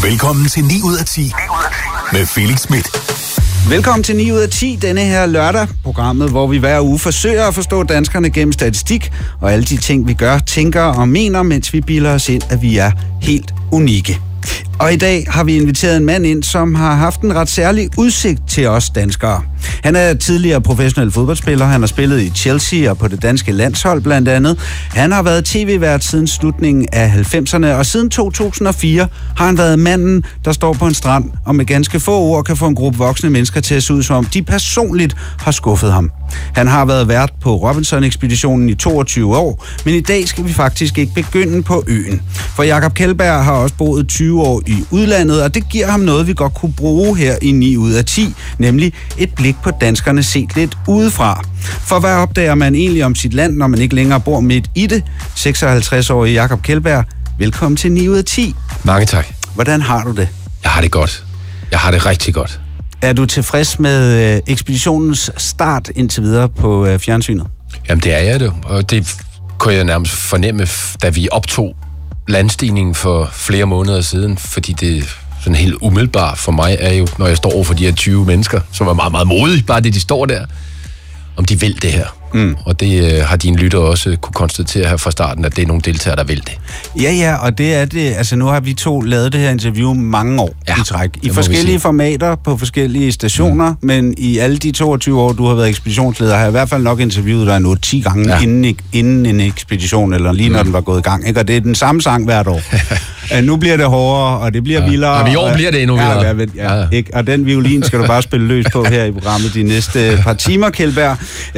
Velkommen til 9 ud af 10 med Felix Smith. Velkommen til 9 ud af 10 denne her lørdag, programmet, hvor vi hver uge forsøger at forstå danskerne gennem statistik og alle de ting, vi gør, tænker og mener, mens vi bilder os ind, at vi er helt unikke. Og i dag har vi inviteret en mand ind, som har haft en ret særlig udsigt til os danskere. Han er tidligere professionel fodboldspiller, han har spillet i Chelsea og på det danske landshold blandt andet. Han har været tv-vært siden slutningen af 90'erne, og siden 2004 har han været manden, der står på en strand og med ganske få ord kan få en gruppe voksne mennesker til at se ud, som om de personligt har skuffet ham. Han har været vært på Robinson-ekspeditionen i 22 år, men i dag skal vi faktisk ikke begynde på øen. For Jakob Kjeldberg har også boet 20 år i udlandet, og det giver ham noget, vi godt kunne bruge her i 9 ud af 10, nemlig et blik på danskerne set lidt udefra. For hvad opdager man egentlig om sit land, når man ikke længere bor midt i det? 56-årige Jakob Kjeldberg, velkommen til 9 ud af 10. Mange tak. Hvordan har du det? Jeg har det godt. Jeg har det rigtig godt. Er du tilfreds med ekspeditionens start indtil videre på fjernsynet? Jamen det er jeg det, og det kunne jeg nærmest fornemme, da vi optog landstigningen for flere måneder siden, fordi det sådan helt umiddelbart for mig er jo, når jeg står over for de her 20 mennesker, som er meget, meget modige, bare det de står der, om de vil det her. Og det har dine lyttere også kunne konstatere her fra starten, at det er nogle deltagere, der vil det. Ja, og det er det. Altså nu har vi to lavet det her interview mange år i træk. I forskellige formater, på forskellige stationer, men i alle de 22 år, du har været ekspeditionsleder, har jeg i hvert fald nok interviewet dig nu 10 gange inden en ekspedition, eller lige når den var gået i gang. Ikke? Og det er den samme sang hvert år. Nu bliver det hårdere, og det bliver vildere. Og i år bliver det endnu vildere. Ikke? Og den violin skal du bare spille løs på her i programmet de næste par timer, Kjeldberg.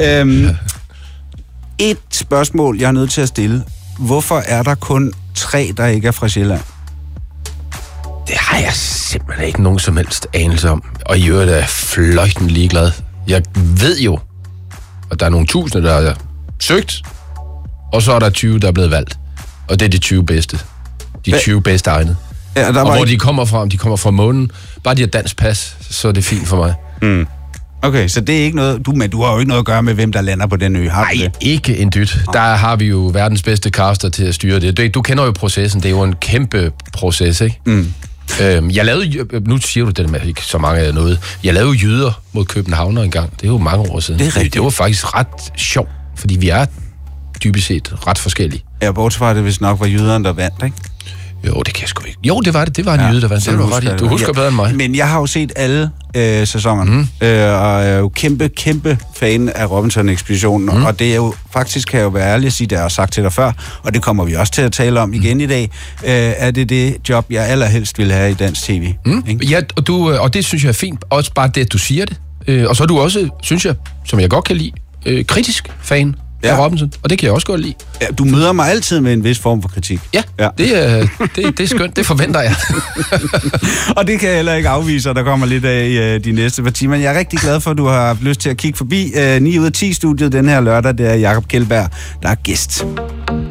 Et spørgsmål, jeg er nødt til at stille. Hvorfor er der kun 3, der ikke er fra Sjælland? Det har jeg simpelthen ikke nogen som helst anelse om. Og i øvrigt er jeg fløjtende ligeglad. Jeg ved jo, at der er nogle tusinder, der har søgt, og så er der 20, der er blevet valgt. Og det er de 20 bedste. De 20 bedste egne. Ja, og hvor de kommer fra, om de kommer fra månen, bare de har dansk pas, så er det fint for mig. Okay, så det er ikke noget, men du har jo ikke noget at gøre med, hvem der lander på den ø, har du det? Nej, ikke en dyt. Der har vi jo verdens bedste caster til at styre det. Du kender jo processen, det er jo en kæmpe proces, ikke? Jeg lavede, nu siger du det med ikke så mange af noget, jeg lavede Jyder mod Københavner engang, det er jo mange år siden. Det var faktisk ret sjovt, fordi vi er dybest set ret forskellige. Ja, bortset fra det, hvis nok var jyderen, der vandt, ikke? Jo, det kan jeg sgu ikke. Jo, det var det. Det var en jyde, der vandt. Du husker bedre end mig. Men jeg har jo set alle sæsonerne, og er jo kæmpe fan af Robinson-ekspeditionen, og det er jo faktisk, kan jeg jo være ærlig at sige, det har jeg sagt til dig før, og det kommer vi også til at tale om igen i dag, er det job, jeg allerhelst vil have i dansk tv. Ja, og det synes jeg er fint. Også bare det, at du siger det. Og så er du også, synes jeg, som jeg godt kan lide, kritisk fan af Robinson, og det kan jeg også godt lide. Ja, du møder mig altid med en vis form for kritik. Ja. Det er skønt, det forventer jeg. Og det kan jeg heller ikke afvise, og der kommer lidt af i de næste par timer. Jeg er rigtig glad for, at du har haft lyst til at kigge forbi 9 ud af 10 studiet den her lørdag. Det er Jakob Kjeldberg, der er gæst.